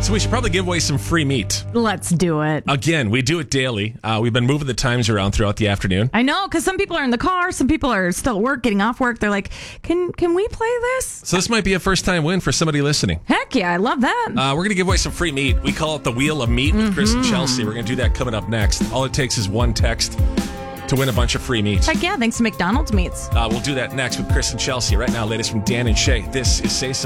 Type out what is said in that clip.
So we should probably give away some free meat. Let's do it. Again, we do it daily. We've been moving the times around throughout the afternoon. I know, because some people are in the car, some people are still at work, getting off work. They're like, can we play this? So this might be a first-time win for somebody listening. Heck yeah, I love that. We're going to give away some free meat. We call it the Wheel of Meat with Chris and Chelsea. We're going to do that coming up next. All it takes is one text to win a bunch of free meat. Heck yeah, thanks to McDonald's Meats. We'll do that next with Chris and Chelsea. Right now, latest from Dan and Shay. This is Say So.